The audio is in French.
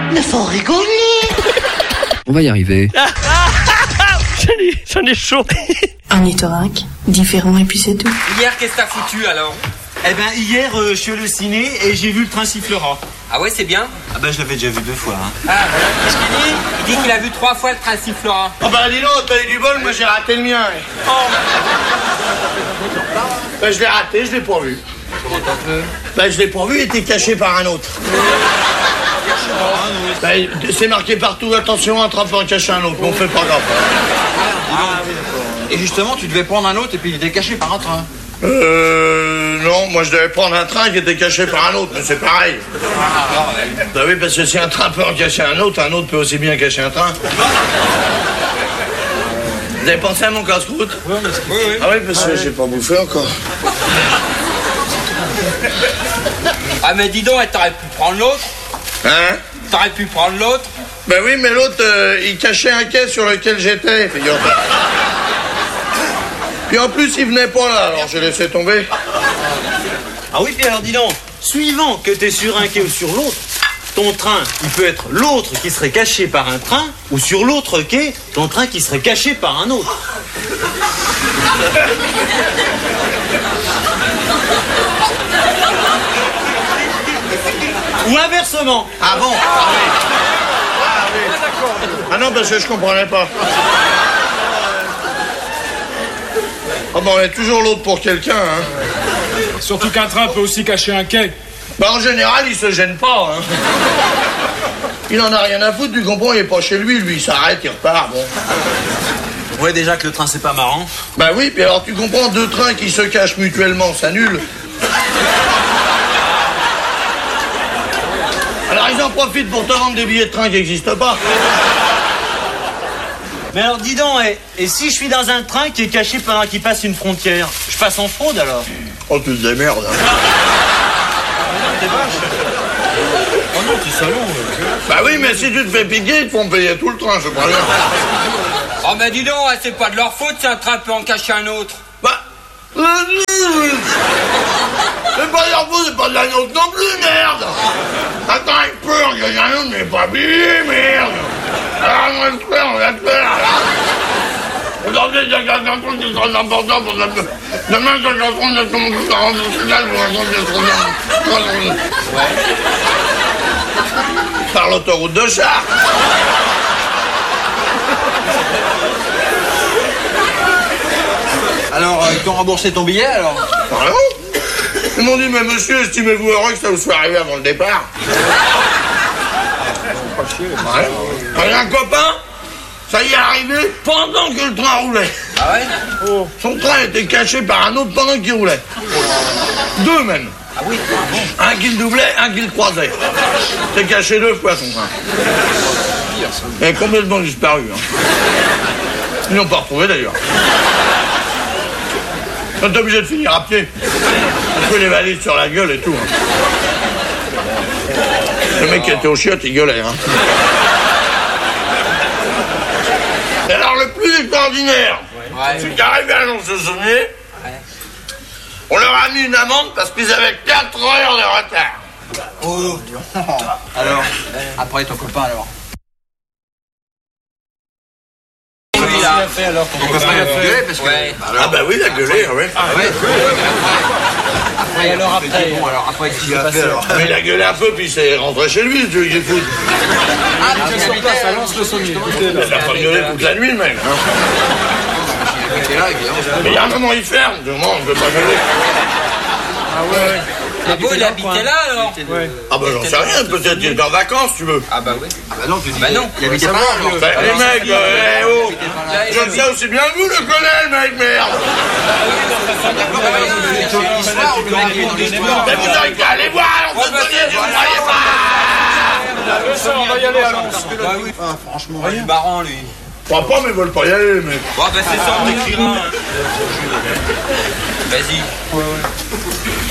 Mais faut rigoler. On va y arriver. J'en ai chaud. Ornithorynque, différent et puis c'est tout. Hier, qu'est-ce que t'as foutu alors? Eh ben hier, je suis allé au ciné et j'ai vu le train sifflera. Ah ouais, c'est bien? Ah ben je l'avais déjà vu 2 fois. Hein. Ah, qu'est-ce qu'il dit? Il dit qu'il a vu 3 fois le train sifflera. Ah bah dis donc, t'as eu du bol, moi j'ai raté le mien. Oh. Ben je l'ai raté, je l'ai pas vu. Comment t'as fait? Ben je l'ai pas vu, il était caché par un autre. Ben, c'est marqué partout, attention, un trappeur caché un autre, mais on fait pas gaffe. Et justement, tu devais prendre un autre et puis il était caché par un train. Non, moi je devais prendre un train qui était caché par un autre, mais c'est pareil. Bah oui, parce que si un train peut en cacher un autre peut aussi bien cacher un train. Vous avez pensé à mon casse-croûte? Oui. Ah oui, parce que j'ai pas bouffé encore. Ah mais dis donc, t'aurais pu prendre l'autre. Hein? T'aurais pu prendre l'autre. Ben oui, mais l'autre, il cachait un quai sur lequel j'étais, figure-toi. Puis en plus, il venait pas là, alors j'ai laissé tomber. Ah oui, puis alors dis donc, suivant que t'es sur un quai ou sur l'autre, ton train, il peut être l'autre qui serait caché par un train, ou sur l'autre quai, ton train qui serait caché par un autre. Ou inversement. Ah bon? Ah non, parce que je comprenais pas. Ah bon, on est toujours l'autre pour quelqu'un, hein. Surtout qu'un train peut aussi cacher un quai. Bah en général, il se gêne pas, hein. Il en a rien à foutre, tu comprends, il est pas chez lui, il s'arrête, il repart, bon. Ouais, déjà que le train c'est pas marrant. Bah oui, puis alors tu comprends, 2 trains qui se cachent mutuellement, ça annule. Alors ils en profitent pour te vendre des billets de train qui n'existent pas. Mais alors dis donc, et si je suis dans un train qui est caché par un qui passe une frontière, je passe en fraude alors? Oh, tu te démerdes. Hein. T'es vache. Oh non, t'es salaud. Bah oui, mais si tu te fais piquer, ils te font payer tout le train, je crois bien. Oh mais dis donc, c'est pas de leur faute si un train peut en cacher un autre. Bah... C'est pas leur faute, c'est pas de la nôtre non plus, merde. Attends, il peut en cacher un autre, mais pas billet, merde. Alors, on va le faire, là. Aujourd'hui, il y a quelqu'un qui est très important pour la... Demain, il y a quelqu'un qui est comme tout à rendre au final pour la Ouais. Par l'autoroute de Chartres. Alors, ils t'ont remboursé ton billet alors? Vraiment? Ils m'ont dit, mais monsieur, estimez-vous heureux que ça vous soit arrivé avant le départ? Ouais. Il y a un copain, ça y est arrivé pendant que le train roulait. Ah ouais? Oh. Son train était caché par un autre pendant qu'il roulait. 2 même. Ah oui? Un qui le doublait, un qui le croisait. C'était caché 2 fois son train. Il est complètement disparu. Hein. Ils l'ont pas retrouvé d'ailleurs. On est obligé de finir à pied. On peut les valises sur la gueule et tout. Hein. Le mec qui était au chiottes, il gueulait. Hein. Et alors le plus extraordinaire, c'est qu'arrivé à Lons-le-Saunier, on leur a mis une amende parce qu'ils avaient 4 heures de retard. Oh. Alors, après ton copain alors? Il a fait alors ton copain il a gueulé parce que... Ouais. Ah bah oui, il a gueulé, oui. Ah ouais. Après, alors après... Bon, alors après, qu'est-ce qu'il a fait alors? Mais il a gueulé un peu, puis il s'est rentré chez lui, tu veux qu'il fout. Ah, mais tu habitais à Lons-le-Saunier. Il a pas gueulé toute la nuit, le mec. Hein. Mais il y a un moment, il ferme, on ne peut pas gueuler. Ah ouais. Ah bon, il habitait là alors? Ouais. Ah bah j'en sais rien, peut-être qu'il est en vacances, tu veux. Ah bah oui. Ah bah non, tu dis... Bah non. Il habitait pas là. Ben, les mecs, oh, je le sais aussi bien que vous, le connais, le mec, merde. Mais vous n'avez qu'à aller voir, on se connaît, vous ne croyez pas. On va y aller alors. Bah oui. Franchement, il est marrant lui. Je crois pas, mais ils veulent pas y aller, les mecs. Bon bah c'est ça, on t'écrira. Vas-y.